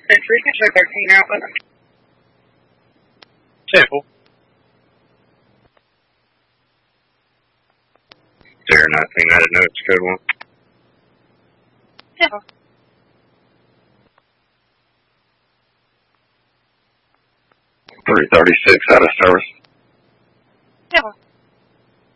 It's Frequency 13 Alpha. Sample. 019 added notes, code 1. Sample. 336 out of service.